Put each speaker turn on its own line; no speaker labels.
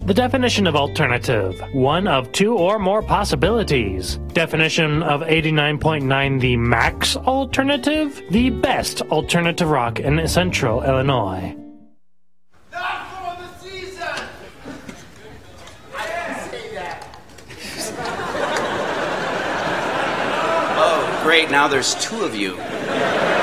The definition of alternative: one of two or more possibilities. Definition of 89.9: the max alternative, the best alternative rock in Central Illinois.
Not for the season! I didn't say that.
Oh, great, now there's two of you.